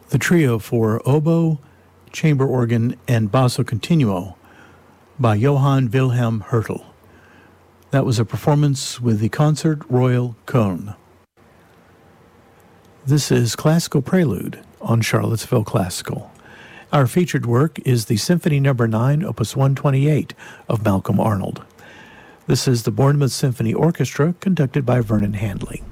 The trio for oboe, chamber organ, and basso continuo by Johann Wilhelm Hertel. That was a performance with the Concert Royal Köln. This is Classical Prelude on Charlottesville Classical. Our featured work is the Symphony No. 9, Opus 128 of Malcolm Arnold. This is the Bournemouth Symphony Orchestra, conducted by Vernon Handley.